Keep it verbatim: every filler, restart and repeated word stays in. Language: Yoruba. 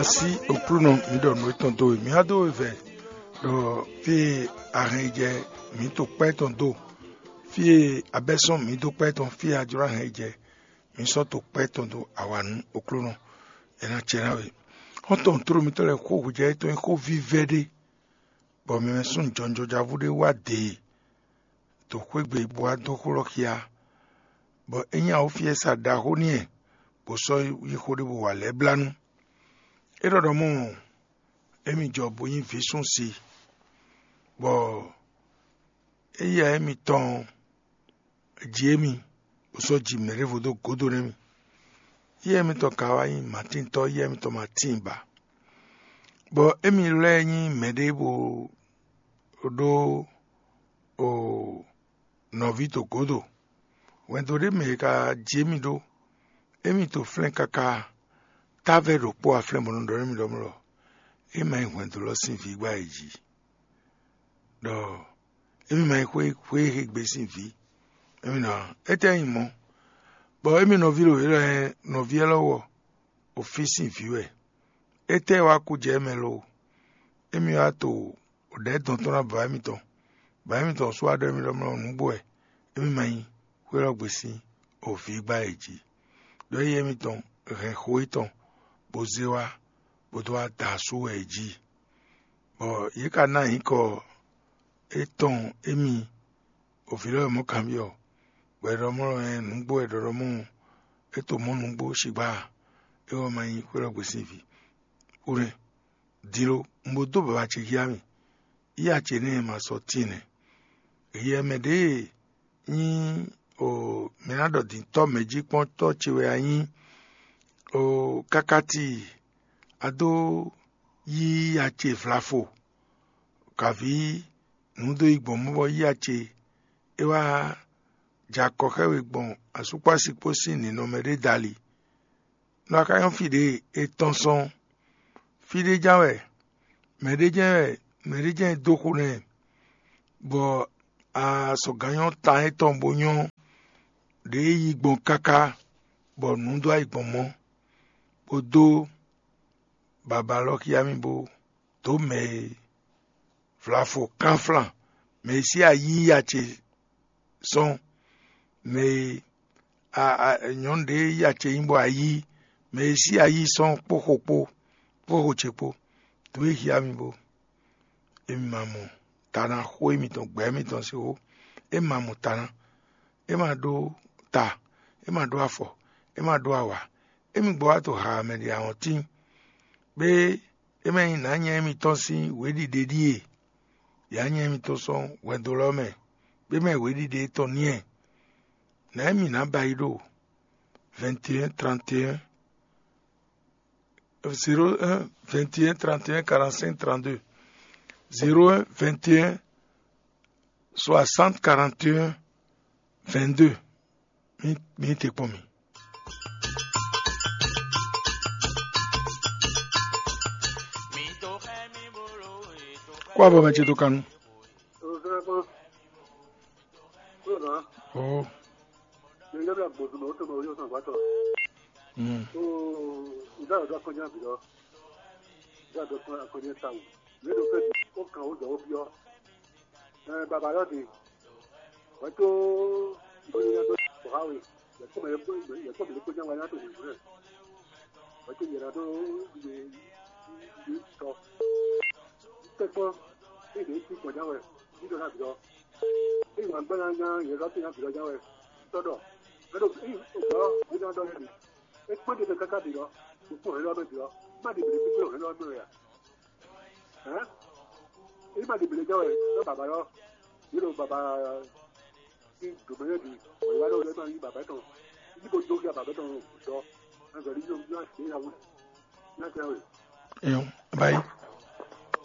Merci au prunon mi don mo tonto mi ado ve do fi arrange mi to pe tonto fi abeson mi do pe ton fi ajura arrange mi so to pe tonto awanu okruno ena chera we on ton tro mi to le ko je to ko vivede bo mi sun jonjo javude wa de to kwegbe bo adokuro kia bo enya o fi esa da ho ni e bo so yi ko de bo wa le blanu erodo mo emi job yin fi sun si bo eya emi ton jemi o so jim ne revodo godo ne mi ye mi to kawayin martin to ye mi to martin ba bo emi le yin medebo odo o novito godo when do me ka jemi do emi to flen kaka tavero po aflen bono do mi do mro e mai when do lo sin fi gba eji do emi mai kwe kwe gbe sin fi emi na eteyin mo bo emi no vilo ere no vielo office fi we ete wa ku je melo emi ato o de don to na ba mi to ba mi to so ado mi do mro nugbo e emi mai kwe lo gbe sin o fi gba eji do ye mi ton re hoiton bozewa bodwa dasu eji bo yika na iko eton emi ofilo mo cambio gbero mo en nugbo edoro mo eto mo nugbo shigba e o mai kwero gbesivi ure dilo mbodo baba chigiami iya chene ma sotine ye mede ni o menado din to meji pon to chiwe ayin o kakati ado yi ache flafo kavi nudo igbo mo yi ache ewa jako hewe gbon asupa sipo sin no mere dali no akayon fide etonson fide jawe mere jawe mere jen dokune bo a so ganyon ta eton bonyon de yi gbon kaka bo nudo igbon mo odo baba loki ami bo to me flafo kanflan me si ayi ache son me a a nyonde yache imbo ayi me si ayi son pokopo poko chepo to hi ami bo emamu tana ho mi ton gbe mi ton si ho emamu tana ema do ta ema do afo ema do awa emi gbo ato ha me di awon tin be emi na nya mi ton si we di dedie ya nya mi to son we do lo me be me we di de to ni e na emi na baido vingt et un trente et un zéro un vingt et un trente et un quarante-cinq trente-deux zéro un vingt et un soixante quarante et un vingt-deux mi mi te pomi kwa ba ma cheto kanu oh mm ida do akonya bi do ida do akonya tawo le do fe o kan o do bi o eh baba lo di wa to o ni do hawi ya ko me ko ya ko me ko jan wa na to ni re wa to yera do ni ni to te ko ni de ti ko jan wa ni do na bi do ni wa gba na ye ro ti na bi do jan wa to do le do i o do ni do do ni e po de kaka bi do ko re lo be do ma de bi bi lo lo lo ya eh e ma de bi le jawe lo baba yo ni lo baba ti do be di o wa lo le ma yi baba to ni ko do ya baba to do na ga ri yo na se ya wo na ta we yo bye